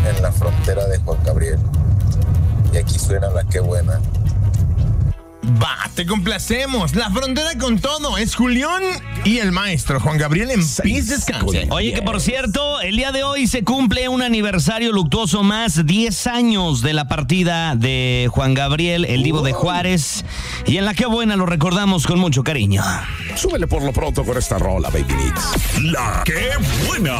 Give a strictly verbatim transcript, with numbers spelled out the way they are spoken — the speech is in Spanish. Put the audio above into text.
en la frontera de Juan Gabriel. Y aquí suena la Qué Buena. Va, te complacemos. La frontera con todo. Es Julián y el maestro Juan Gabriel en paz descanse. Oye, que por cierto, el día de hoy se cumple un aniversario luctuoso más, diez años de la partida de Juan Gabriel, el Divo de Juárez. Y en la Qué Buena lo recordamos con mucho cariño. Súbele por lo pronto con esta rola, Baby Mix. La Qué Buena.